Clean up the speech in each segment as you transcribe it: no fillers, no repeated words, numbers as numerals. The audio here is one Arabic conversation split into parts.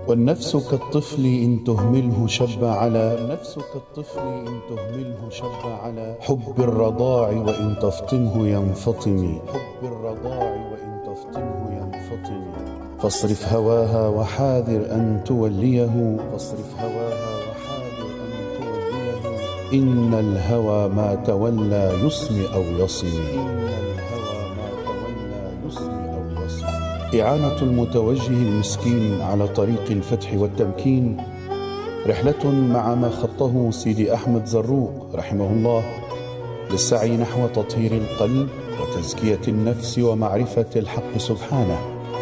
والنفس كالطفل إن تهمله شب على حب الرضاع وإن تفطمه ينفطم فاصرف هواها وحاذر أن توليه إن الهوى ما تولى يصم أو يصم. إعانة المتوجه المسكين على طريق الفتح والتمكين رحلة مع ما خطه سيدي أحمد زروق رحمه الله للسعي نحو تطهير القلب وتزكية النفس ومعرفة الحق سبحانه.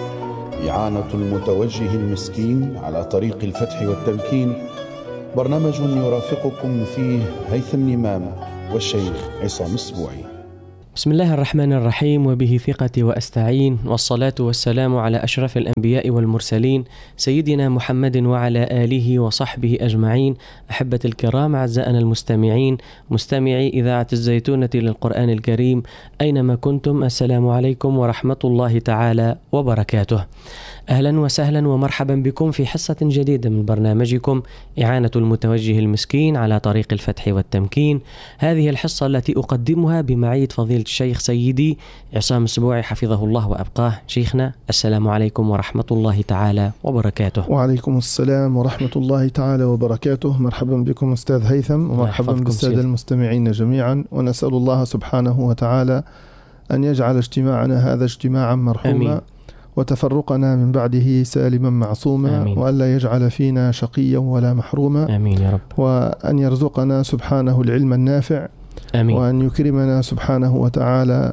إعانة المتوجه المسكين على طريق الفتح والتمكين برنامج يرافقكم فيه هيثم نمام والشيخ عصام السبوعي. بسم الله الرحمن الرحيم، وبه ثقتي وأستعين، والصلاة والسلام على أشرف الأنبياء والمرسلين سيدنا محمد وعلى آله وصحبه أجمعين. أحبة الكرام، أعزائنا المستمعين، مستمعي إذاعة الزيتونة للقرآن الكريم أينما كنتم، السلام عليكم ورحمة الله تعالى وبركاته. أهلا وسهلا ومرحبا بكم في حصة جديدة من برنامجكم إعانة المتوجه المسكين على طريق الفتح والتمكين. هذه الحصة التي أقدمها بمعية فضيلة الشيخ سيدي عصام السبوعي حفظه الله وأبقاه. شيخنا، السلام عليكم ورحمة الله تعالى وبركاته. وعليكم السلام ورحمة الله تعالى وبركاته. مرحبا بكم أستاذ هيثم، ومرحبا بالسادة المستمعين جميعا، ونسأل الله سبحانه وتعالى أن يجعل اجتماعنا هذا اجتماعا مرحوما، آمين، وتفرقنا من بعده سالما معصوما، آمين، وألا يجعل فينا شقيا ولا محروما، آمين يا رب، وأن يرزقنا سبحانه العلم النافع، آمين، وأن يكرمنا سبحانه وتعالى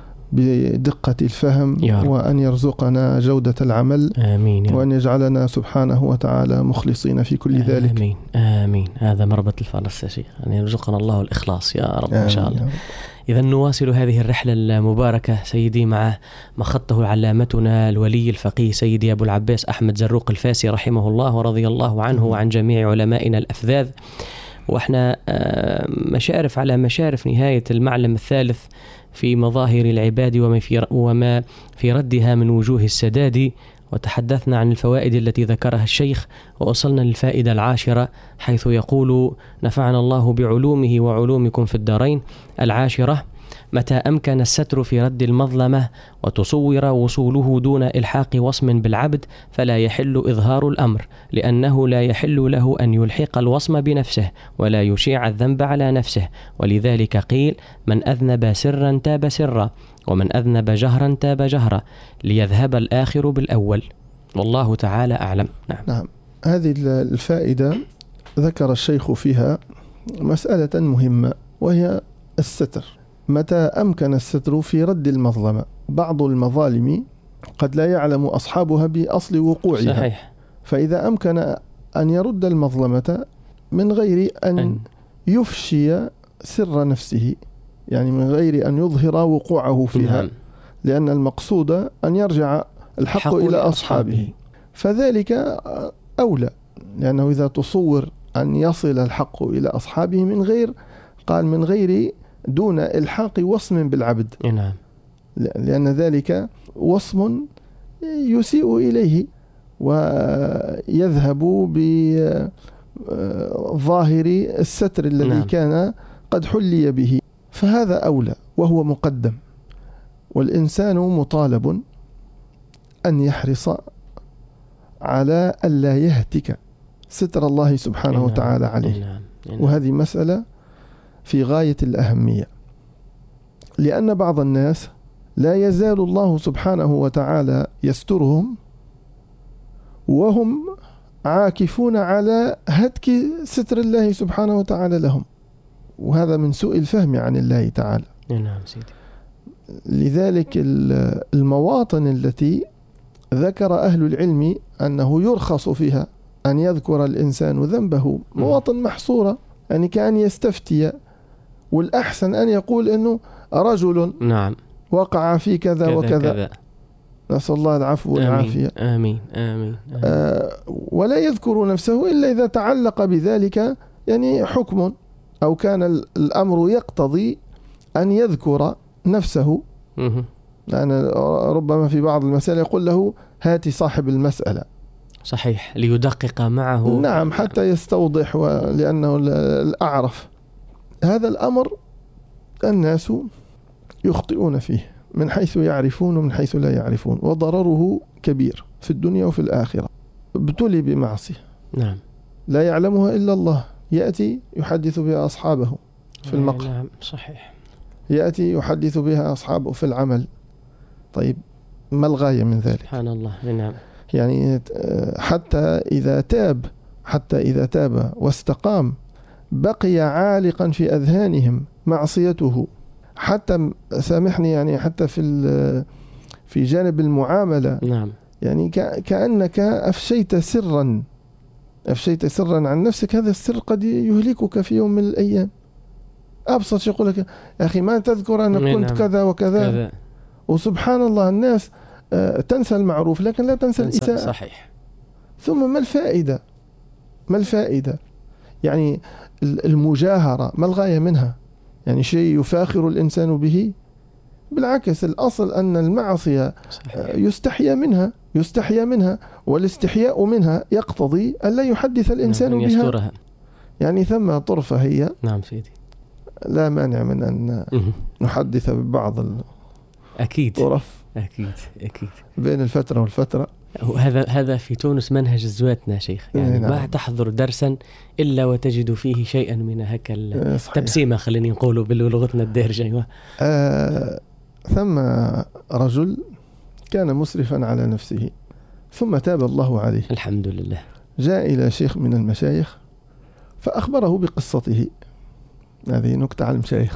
بدقة الفهم، وأن يرزقنا جودة العمل، آمين، وأن يجعلنا سبحانه وتعالى مخلصين في كل ذلك، آمين آمين. هذا مربط الفرس يا شيخ، أن يرزقنا الله الإخلاص يا رب إن شاء الله. إذا نواصل هذه الرحلة المباركة سيدي مع ما خطه علامتنا الولي الفقيه سيدي أبو العباس أحمد زروق الفاسي رحمه الله ورضي الله عنه وعن جميع علمائنا الأفذاذ. وإحنا مشارف على مشارف نهاية المعلم الثالث في مظاهر العباد وما في ردها من وجوه السداد، وتحدثنا عن الفوائد التي ذكرها الشيخ، ووصلنا للفائدة العاشرة حيث يقول نفعنا الله بعلومه وعلومكم في الدارين. العاشرة: متى أمكن الستر في رد المظلمة وتصور وصوله دون إلحاق وصم بالعبد فلا يحل إظهار الأمر، لأنه لا يحل له أن يلحق الوصم بنفسه ولا يشيع الذنب على نفسه، ولذلك قيل: من أذنب سرا تاب سرا، ومن أذنب جهرا تاب جهرا، ليذهب الآخر بالأول، والله تعالى أعلم. نعم. هذه الفائدة ذكر الشيخ فيها مسألة مهمة، وهي الستر. متى أمكن الستر في رد المظلمة؟ بعض المظالم قد لا يعلم أصحابها بأصل وقوعها، صحيح، فإذا أمكن أن يرد المظلمة من غير أن يفشي سر نفسه، يعني من غير أن يظهر وقوعه فيها، نعم، لأن المقصود أن يرجع الحق إلى أصحابه، فذلك أولى، لأنه إذا تصور أن يصل الحق إلى أصحابه من غير دون إلحاق وصم بالعبد، نعم، لأن ذلك وصم يسيء إليه ويذهب بظاهر الستر الذي، نعم، كان قد حلي به، فهذا أولى وهو مقدم. والإنسان مطالب أن يحرص على ألا يهتك ستر الله سبحانه وتعالى عليه، وهذه مسألة في غاية الأهمية، لأن بعض الناس لا يزال الله سبحانه وتعالى يسترهم وهم عاكفون على هتك ستر الله سبحانه وتعالى لهم، وهذا من سوء الفهم عن الله تعالى. نعم سيدي. لذلك المواطن التي ذكر أهل العلم أنه يرخص فيها أن يذكر الإنسان ذنبه مواطن محصورة، يعني كأن يستفتي، والأحسن أن يقول أنه رجل، نعم، وقع في كذا وكذا، نسأل الله العفو والعافية، آمين آمين, آمين. ولا يذكر نفسه إلا إذا تعلق بذلك يعني حكم، أو كان الأمر يقتضي أن يذكر نفسه، يعني ربما في بعض المسائل يقول له هاتي صاحب المسألة، صحيح، ليدقق معه. نعم، حتى يستوضح، لأنه الأعرف. هذا الأمر الناس يخطئون فيه من حيث يعرفون ومن حيث لا يعرفون، وضرره كبير في الدنيا وفي الآخرة. ابتلي بمعصية نعم لا يعلمها إلا الله، يأتي يحدث بها أصحابه في المقهى. نعم صحيح. يأتي يحدث بها أصحابه في العمل. طيب ما الغاية من ذلك؟ سبحان الله. نعم. يعني حتى إذا تاب واستقام بقي عالقا في أذهانهم معصيته. حتى سامحني، يعني حتى في جانب المعاملة. نعم. يعني كأنك أفشيت سرا عن نفسك، هذا السر قد يهلكك في يوم من الأيام. أبسط يقول لك: يا أخي ما تذكر أن كنت نعم. كذا وكذا. وسبحان الله الناس تنسى المعروف لكن لا تنسى الإساءة. صحيح. ثم ما الفائدة؟ يعني المجاهرة ما الغاية منها؟ يعني شيء يفاخر الإنسان به؟ بالعكس، الأصل أن المعصية يستحيا منها، والاستحياء منها يقتضي أن لا يحدث الإنسان بها. يسترها. يعني ثم طرفة هي. نعم سيدي. لا مانع من أن نحدث ببعض الطرف. أكيد بين الفترة والفترة. هذا في تونس منهج زواتنا شيخ، يعني نعم. ما تحضر درسا إلا وتجد فيه شيئا من هكا التبسيمة، خليني نقوله بلغتنا الدارجة. ثم رجل كان مسرفا على نفسه ثم تاب الله عليه الحمد لله. جاء إلى شيخ من المشايخ فأخبره بقصته. هذه نكتة على المشايخ.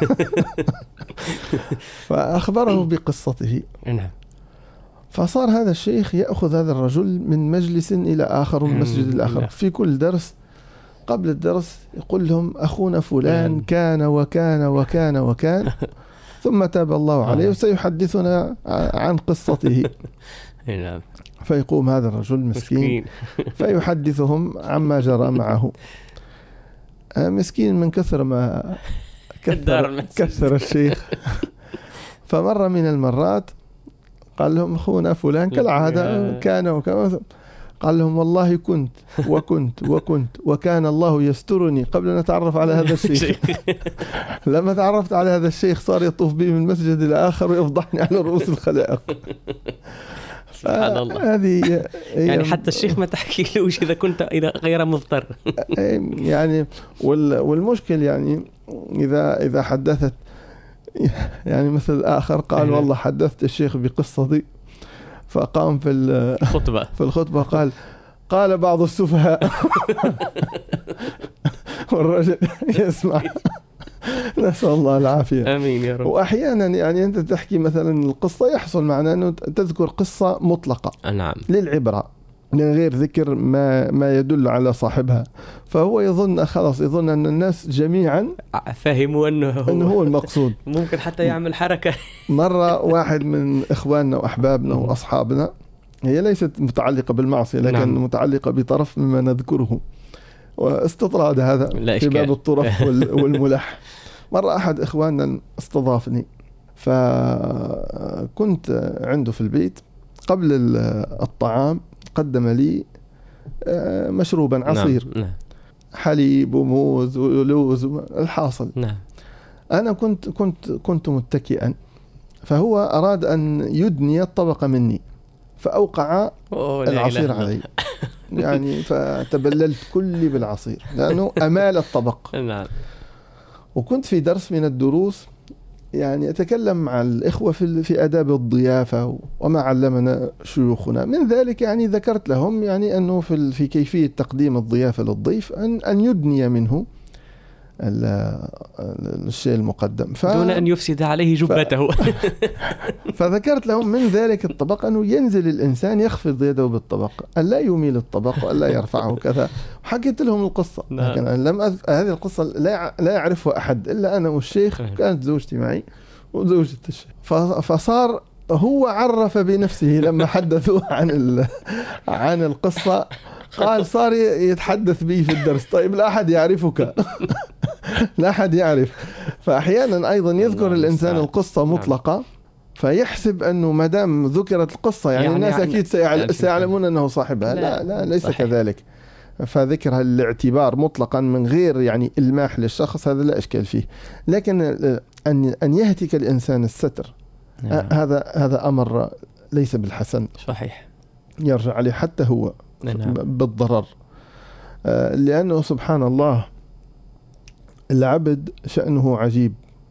فأخبره بقصته. نعم. فصار هذا الشيخ يأخذ هذا الرجل من مجلس إلى آخر ومن مسجد الآخر. في كل درس قبل الدرس يقول لهم: أخونا فلان كان وكان وكان وكان ثم تاب الله عليه وسيحدثنا عن قصته. نعم. فيقوم هذا الرجل مسكين فيحدثهم عما جرى معه. مسكين من كثر ما كثر الشيخ. فمرة من المرات قال لهم: أخونا فلان كالعادة كان وكان. قال لهم: والله كنت وكان الله يسترني قبل أن أتعرف على هذا الشيخ. لما تعرفت على هذا الشيخ صار يطوف بي من مسجد إلى آخر ويفضحني على رؤوس الخلائق. سبحان الله. هذه يعني حتى الشيخ ما تحكي له إذا كنت غير مضطر. يعني والمشكل يعني إذا حدثت، يعني مثل آخر قال: والله حدثت الشيخ بقصتي، فقام في الخطبة قال بعض السفهاء. والرجل يسمع. نسأل الله العافية. آمين يا رب. وأحيانا يعني أنت تحكي مثلا القصة يحصل معنا أنه تذكر قصة مطلقة. نعم. للعبرة من غير ذكر ما يدل على صاحبها، فهو يظن أن الناس جميعا فهموا أنه هو المقصود. ممكن حتى يعمل حركة. مرة واحد من إخواننا وأحبابنا وأصحابنا، هي ليست متعلقة بالمعصية لكن نعم. متعلقة بطرف مما نذكره، واستطراد هذا في باب الطرف والملح. مرة أحد إخواننا استضافني، فكنت عنده في البيت. قبل الطعام قدم لي مشروبا عصير. نعم. حليب وموز ولوز الحاصل. نعم. أنا كنت متكئا، فهو أراد أن يدني الطبق مني فأوقع العصير علي. يعني فتبللت كلي بالعصير لأنه أمال الطبق. نعم. وكنت في درس من الدروس يعني أتكلم مع الإخوة في آداب الضيافة وما علمنا شيوخنا من ذلك. يعني ذكرت لهم يعني أنه في كيفية تقديم الضيافة للضيف أن يدني منه الشيء المقدم دون أن يفسد عليه جبته. فذكرت لهم من ذلك الطبق أنه ينزل الإنسان يخفض يده بالطبق، أن لا يميل الطبق وأن لا يرفعه كذا. حكيت لهم القصة، لكن هذه القصة لا يعرفها أحد إلا أنا والشيخ. كانت زوجتي معي وزوجة الشيخ. فصار هو عرف بنفسه لما حدثوا عن القصة. قال صار يتحدث بي في الدرس. طيب لا أحد يعرفك. لا أحد يعرف. فأحيانا أيضا يذكر الإنسان القصة مطلقة فيحسب أنه ما دام ذكرت القصة يعني الناس أكيد سيعلمون أنه صاحبها. لا ليس صحيح. كذلك. فذكرها الاعتبار مطلقا من غير يعني إلماح للشخص هذا لا إشكال فيه. لكن أن يهتك الإنسان الستر هذا أمر ليس بالحسن. صحيح. يرجع عليه حتى هو بالضرر، لأنه سبحان الله العبد شأنه عجيب.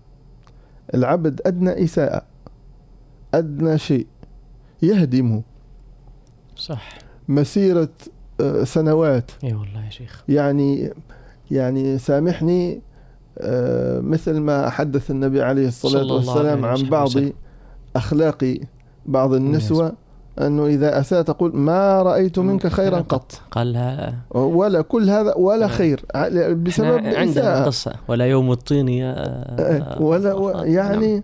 العبد أدنى إساءة، أدنى شيء يهدمه. صح. مسيرة سنوات. اي والله يا شيخ. يعني سامحني، مثل ما حدث النبي عليه الصلاة والسلام عن بعض أخلاق بعض النسوة أنه إذا أساء تقول ما رأيت منك خيرا قط. قالها ولا كل هذا ولا خير بسبب عندنا قصة ولا يوم الطين ولا يعني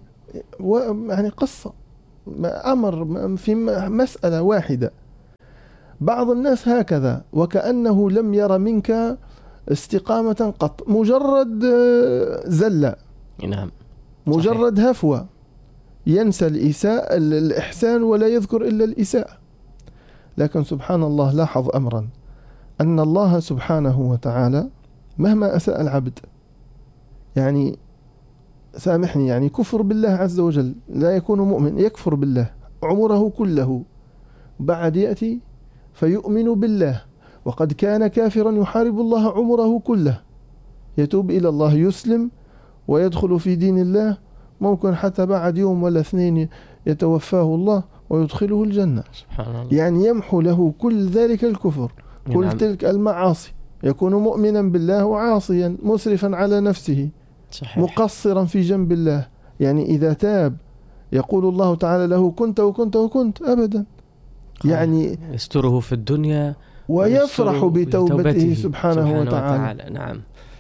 قصة أمر في مسألة واحدة. بعض الناس هكذا وكأنه لم ير منك استقامة قط، مجرد زلة. نعم. مجرد هفوة، ينسى الإحسان ولا يذكر إلا الإساءة. لكن سبحان الله لاحظ أمرا، أن الله سبحانه وتعالى مهما أساء العبد، يعني سامحني، يعني كفر بالله عز وجل، لا يكون مؤمن يكفر بالله عمره كله، بعد يأتي فيؤمن بالله وقد كان كافرا يحارب الله عمره كله، يتوب إلى الله، يسلم ويدخل في دين الله، ممكن حتى بعد يوم ولا اثنين يتوفاه الله ويدخله الجنة. سبحان الله. يعني يمحو له كل ذلك الكفر، كل تلك المعاصي، يكون مؤمنا بالله وعاصيا مسرفا على نفسه. صحيح. مقصرا في جنب الله. يعني إذا تاب يقول الله تعالى له كنت وكنت وكنت أبدا، يعني يستره في الدنية ويفرح بتوبته سبحانه وتعالى. نعم.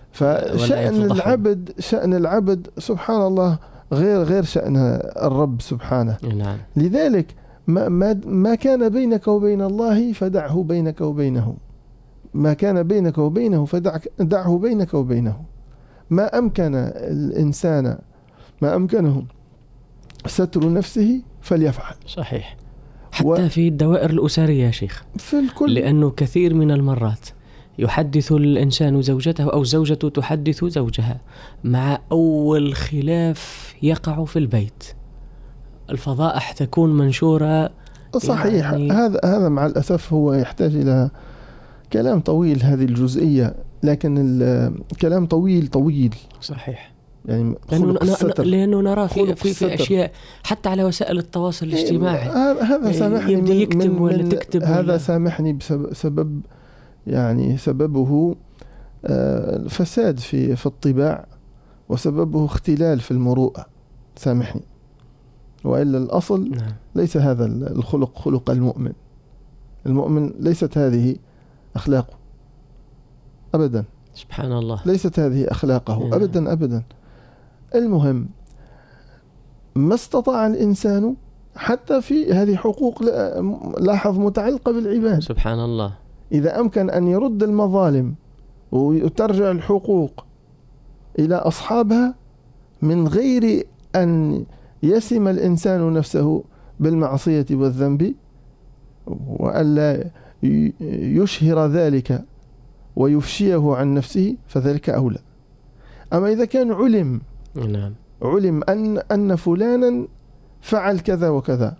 شأن العبد سبحان الله غير شأن الرب سبحانه. نعم. لذلك ما كان بينك وبين الله فدعه بينك وبينه، ما كان بينك وبينه فدعه بينك وبينه. ما أمكن الإنسان، ما أمكنه ستر نفسه فليفعل. صحيح. حتى في الدوائر الأسرية يا شيخ، في الكل. لأنه كثير من المرات يحدث الإنسان زوجته أو زوجته تحدث زوجها، مع أول خلاف يقع في البيت الفضائح تكون منشورة. صحيح. يعني هذا مع الأسف هو يحتاج إلى كلام طويل، هذه الجزئية، لكن الكلام طويل. صحيح. يعني لأنه نرى في أشياء حتى على وسائل التواصل الاجتماعي. هذا سامحني يبدي يكتب ولا تكتب، هذا سامحني بسبب يعني سببه فساد في الطباع، وسببه اختلال في المروءة. سامحني، وإلا الأصل ليس هذا الخلق خلق المؤمن. المؤمن ليست هذه أخلاقه أبدا. سبحان الله. ليست هذه أخلاقه أبدا. المهم ما استطاع الإنسان حتى في هذه حقوق، لاحظ، متعلقة بالعباد. سبحان الله. إذا أمكن أن يرد المظالم وترجع الحقوق إلى أصحابها من غير أن يسم الإنسان نفسه بالمعصية والذنب، وألا يشهر ذلك ويفشيه عن نفسه، فذلك أولى. أما إذا كان علم أن فلانا فعل كذا وكذا،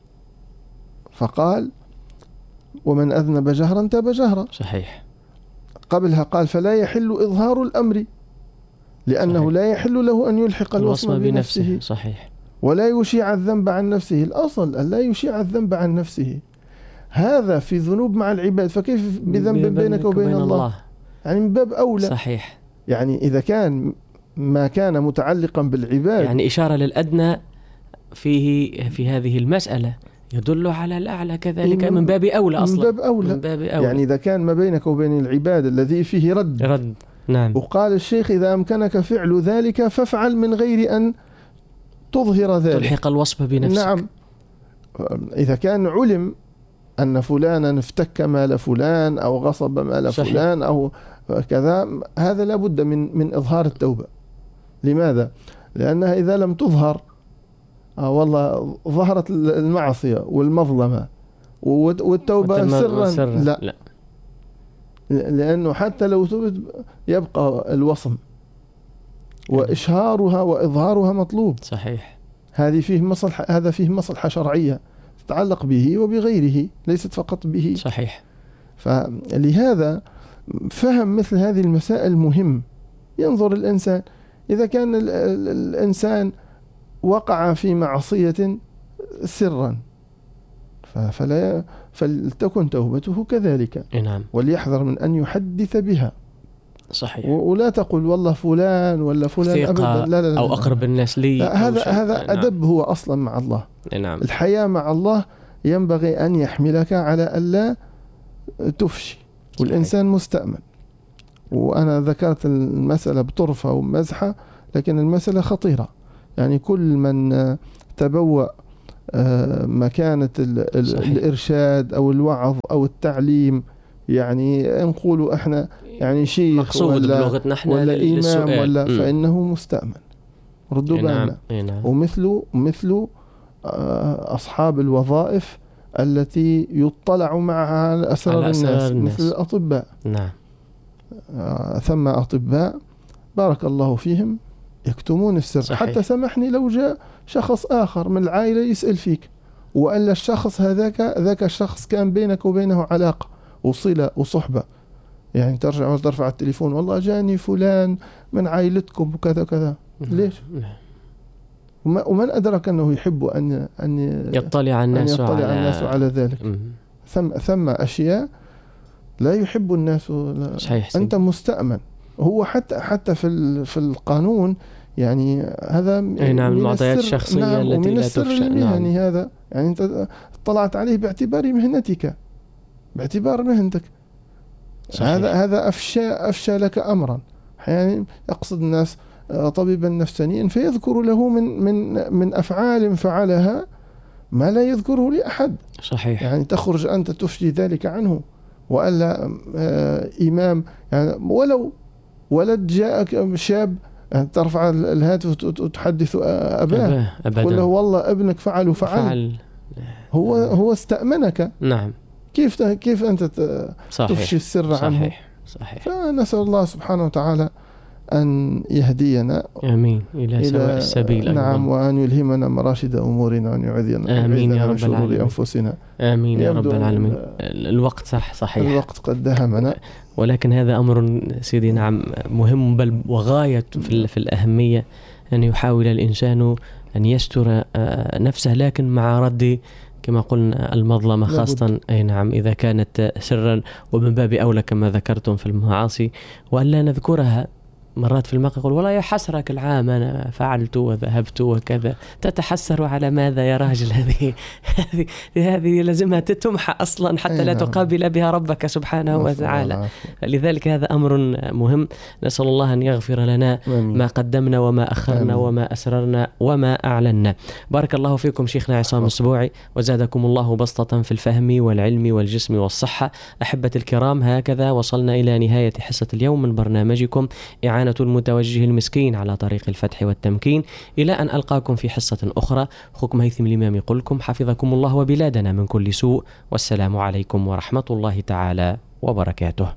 فقال ومن أذنب جهرا تاب جهرا. صحيح. قبلها قال فلا يحل إظهار الأمر، لأنه صحيح. لا يحل له أن يلحق الوصم بنفسه. صحيح. ولا يشيع الذنب عن نفسه. الأصل أن لا يشيع الذنب عن نفسه. هذا في ذنوب مع العباد، فكيف بذنب بينك وبين الله؟ يعني من باب أولى. صحيح. يعني إذا كان ما كان متعلقا بالعباد، يعني إشارة للأدنى في هذه المسألة يدل على الأعلى كذلك، من باب أولى أصلا. من باب أولى. يعني إذا كان ما بينك وبين العباد الذي فيه رد. نعم. وقال الشيخ إذا أمكنك فعل ذلك فافعل من غير أن تظهر ذلك، تلحق الوصف بنفسك. نعم. إذا كان علم أن فلانا افتك مال فلان أو غصب مال فلان أو كذا، هذا لابد من إظهار التوبة. لماذا؟ لأنها إذا لم تظهر والله ظهرت المعصية والمظلمة والتوبة سرا لا. لأنه حتى لو تبت يبقى الوصم وإشهارها وإظهارها مطلوب. صحيح. هذا فيه مصلحة شرعية تتعلق به وبغيره، ليست فقط به. صحيح. فلهذا فهم مثل هذه المسائل مهم. ينظر الإنسان إذا كان الإنسان وقع في معصية سرا فلتكن توبته كذلك. نعم. وليحذر من أن يحدث بها. صحيح. ولا تقول والله فلان ولا فلان أبدا. لا. أو أقرب الناس لي. هذا أدب هو أصلا مع الله. نعم. الحياة مع الله ينبغي أن يحملك على ألا تفشي. والإنسان مستأمن. وأنا ذكرت المسألة بطرفة ومزحة، لكن المسألة خطيرة. يعني كل من تبوأ مكانة الإرشاد أو الوعظ أو التعليم، يعني نقولوا احنا يعني شيخ مقصود بلغتنا احنا ولا إمام ولا فإنه مستأمن. ردوا بالنا. مثل أصحاب الوظائف التي يطلع معها على أسرار الناس مثل الأطباء. نعم. ثم أطباء بارك الله فيهم يكتمون السر. صحيح. حتى سمحني لو جاء شخص آخر من العائلة يسأل فيك وألا الشخص ذاك الشخص كان بينك وبينه علاقة وصلة وصحبة، يعني ترجع وترفع التليفون والله جاني فلان من عائلتكم وكذا وكذا. ليش؟ ومن أدرك أنه يحب أن يطلع الناس على ذلك. ثم أشياء لا يحب الناس. صحيح. أنت مستأمن. هو حتى في القانون يعني هذا نعم المعطيات الشخصية. نعم. التي لا تفشى. نعم. هذا يعني أنت اطلعت عليه باعتبار مهنتك، باعتبار مهنتك. صحيح. هذا أفشى لك أمرا. يعني يقصد الناس طبيبا نفسانيا فيذكر له من أفعال فعلها ما لا يذكره لأحد. صحيح. يعني تخرج أنت تفشي ذلك عنه. وألا إمام يعني ولو ولد جاءك شاب ترفع الهاتف وتحدث أباه تقول له والله ابنك فعل. هو استأمنك. نعم. كيف أنت تفشي السر عنه؟ صحيح. فنسأل الله سبحانه وتعالى أن يهدينا آمين إلى سواء السبيل. نعم. وأن يلهمنا مراشد أمورنا وأن يعيذنا آمين يا رب شرور أنفسنا. آمين يا رب العالمين. الوقت صحيح. الوقت قد دهمنا. ولكن هذا أمر سيدي نعم مهم بل وغاية في الأهمية أن يحاول الإنسان أن يستر نفسه، لكن مع رد كما قلنا المظلمة خاصة. أي نعم إذا كانت سرا، ومن باب أولى كما ذكرتم في المعاصي، وألا نذكرها. مرات في المقهى يقول والله يا حسرك العام أنا فعلت وذهبت وكذا. تتحسر على ماذا يا راجل؟ هذه لازمها تتمحى أصلا حتى لا تقابل بها ربك سبحانه وتعالى. لذلك هذا أمر مهم. نسأل الله أن يغفر لنا ما قدمنا وما أخرنا وما أسررنا وما أعلنا. بارك الله فيكم شيخنا عصام السبوعي، وزادكم الله بسطة في الفهم والعلم والجسم والصحة. أحبة الكرام، هكذا وصلنا إلى نهاية حصة اليوم من برنامجكم إعانة المتوجه المسكين على طريق الفتح والتمكين. إلى أن ألقاكم في حصة أخرى، أخوكم هيثم الإمام يقولكم حفظكم الله وبلادنا من كل سوء، والسلام عليكم ورحمة الله تعالى وبركاته.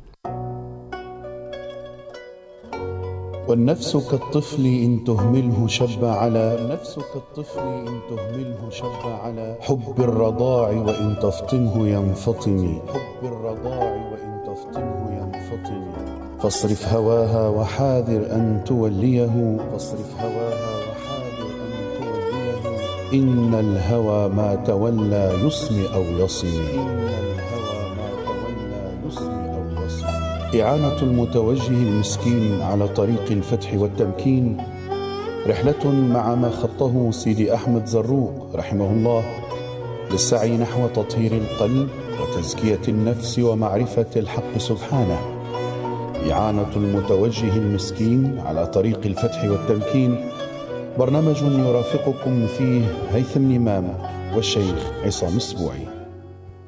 والنفس كالطفل إن تهمله شب على حب الرضاع وإن تفطمه ينفطم. فاصرف هواها وحاذر أن توليه. إن الهوى ما تولى يصم أو يصم. إعانة المتوجه المسكين على طريق الفتح والتمكين رحلة مع ما خطه سيدي أحمد زروق رحمه الله للسعي نحو تطهير القلب وتزكية النفس ومعرفة الحق سبحانه. إعانة المتوجه المسكين على طريق الفتح والتمكين برنامج يرافقكم فيه هيثم الإمام والشيخ عصام السبوعي.